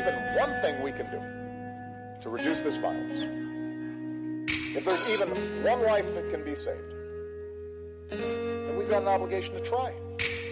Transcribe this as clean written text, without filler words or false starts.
even one thing we can do to reduce this violence, if there's even one life that can be saved, then we've got an obligation to try.